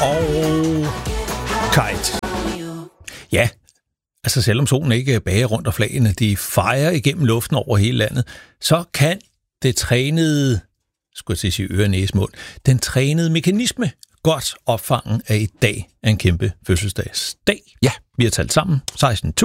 og Kite. Ja, altså selvom solen ikke bager rundt og flagene, de fejrer igennem luften over hele landet, så kan det trænede, skulle jeg sige øre, næse, mund, den trænede mekanisme godt opfange af i dag er en kæmpe fødselsdagsdag. Ja, vi har talt sammen. 16.942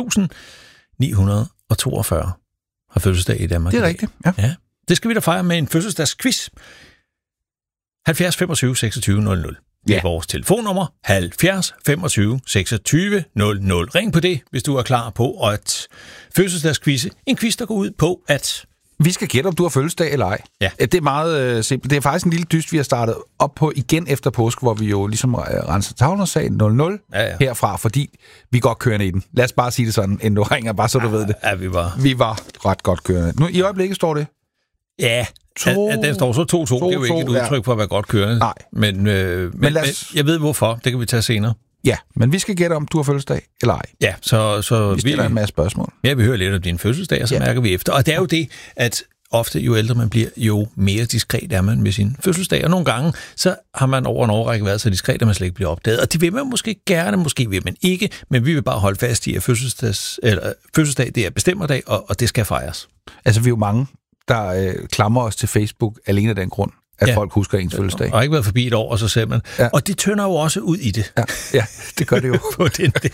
har fødselsdag i Danmark. Det er rigtigt, ja. Det skal vi da fejre med en fødselsdagsquiz. 70 25 26 00. Det er vores telefonnummer. 70 25 26 00. Ring på det, hvis du er klar på at fødselsdagsquizze. En quiz, der går ud på, at vi skal gætte, om du har fødselsdag eller ej. Ja. Det er meget simpelt. Det er faktisk en lille dyst, vi har startet op på igen efter påske, hvor vi jo ligesom renser tavlen og sagde 0-0 herfra, fordi vi er godt kørende i den. Lad os bare sige det sådan, inden du ringer, bare så du ved det. Ja, vi var ret godt kørende. Nu i øjeblikket står det? Ja, den står så 2-2. Det er jo ikke et udtryk for at være godt kørende. Nej. Men jeg ved hvorfor. Det kan vi tage senere. Ja, men vi skal gætte, om du har fødselsdag eller ej. Ja, så vi stiller en masse spørgsmål. Ja, vi hører lidt om din fødselsdag, og så mærker vi efter. Og det er jo det, at ofte jo ældre man bliver, jo mere diskret er man med sin fødselsdag. Og nogle gange, så har man over en årrække været så diskret, at man slet ikke bliver opdaget. Og det vil man måske gerne, måske vil man ikke, men vi vil bare holde fast i, at fødselsdag det er bestemmerdag, og det skal fejres. Altså, vi er jo mange, der klamrer os til Facebook alene af den grund, at folk husker ens fødselsdag. Og ikke været forbi et år, og så ser man. Ja. Og det tønder jo også ud i det. Ja, det gør det jo. På den del.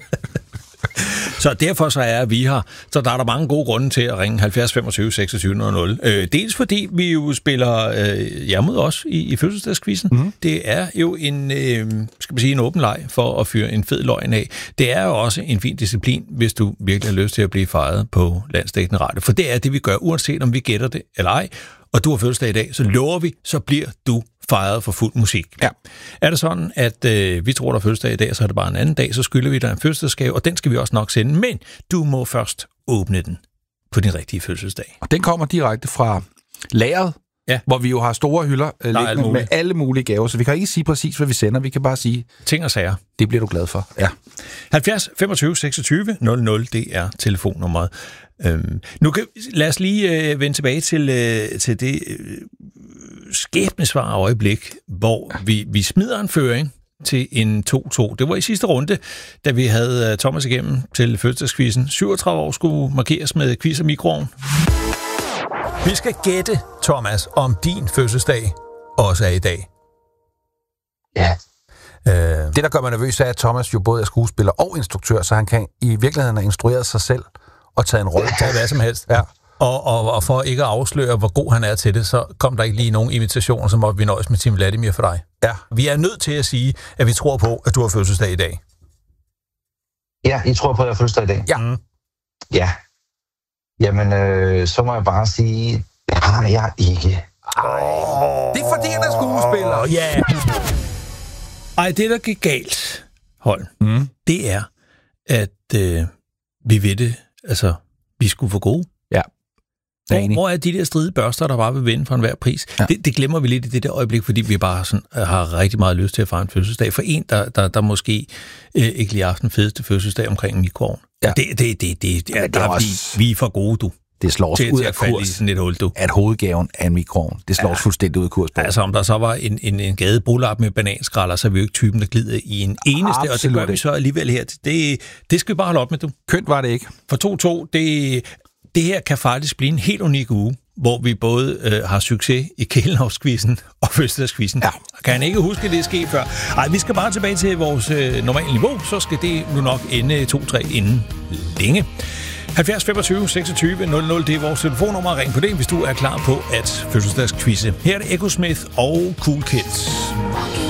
Så derfor så er vi her. Så der er der mange gode grunde til at ringe 70 25 26 00. Dels fordi vi jo spiller jer mod os i fødselsdagsquizzen. Mm-hmm. Det er jo en åben leg for at fyre en fed løgn af. Det er jo også en fin disciplin, hvis du virkelig har lyst til at blive fejret på landsdækkende radio. For det er det, vi gør, uanset om vi gætter det eller ej. Og du har fødselsdag i dag, så lover vi, så bliver du fejret for fuld musik. Ja. Er det sådan, at vi tror, der er fødselsdag i dag, så er det bare en anden dag, så skylder vi dig en fødselsdagsgave, og den skal vi også nok sende. Men du må først åbne den på din rigtige fødselsdag. Og den kommer direkte fra lageret, hvor vi jo har store hylder med alle mulige gaver, så vi kan ikke sige præcis, hvad vi sender. Vi kan bare sige ting og sager. Det bliver du glad for. Ja. 70 25 26 00, det er telefonnummeret. Lad os lige vende tilbage til det skæbnesvare øjeblik, hvor vi smider en føring til en 2-2. Det var i sidste runde, da vi havde Thomas igennem til fødselsdagsquizzen. 37 år skulle markeres med quiz og mikroovn. Vi skal gætte, Thomas, om din fødselsdag også er i dag. Ja. Det, der gør mig nervøs, er, at Thomas jo både er skuespiller og instruktør, så han kan i virkeligheden have instrueret sig selv og taget en rolle til hvad som helst. Ja. Og for ikke at afsløre, hvor god han er til det, så kom der ikke lige nogen invitationer, så måtte vi nøjes med Tim Vladimir for dig. Ja. Vi er nødt til at sige, at vi tror på, at du har fødselsdag i dag. Ja, I tror på, at jeg har fødselsdag i dag? Ja. Ja. Jamen, så må jeg bare sige, det har jeg ikke. Det er fordi, han er skuespiller. Ja. Ej, det der gik galt, Holm, det er, at vi ved det, altså, vi skulle få gode. Ja. Hvor er de der stride børster, der bare vil vinde for enhver pris? Ja. Det glemmer vi lidt i det der øjeblik, fordi vi bare sådan, har rigtig meget lyst til at fejre en fødselsdag. For en, der måske ikke lige har haft den fedeste fødselsdag omkring en mikroovn. Ja. Vi er for gode, du. Det slår os ud af kurs, sådan et hul, du. At hovedgaven er en mikroovn. Det slår os fuldstændig ud af kurs. Altså, om der så var en gadebrolap med bananskralder, så er vi jo ikke typen, der glider i en eneste, absolut, og det gør vi så alligevel her. Det skal vi bare holde op med, du. Kønt var det ikke. For 2-2, det her kan faktisk blive en helt unik uge, hvor vi både har succes i Kælenhavsquizzen og fødselsdagsquizzen. Ja. Kan han ikke huske, at det er sket før? Ej, vi skal bare tilbage til vores normale niveau, så skal det nu nok ende 2-3 inden længe. 70 25 26 00, det er vores telefonnummer. Ring på det, hvis du er klar på at fødselsdagsquizze. Her er det Echo Smith og Cool Kids.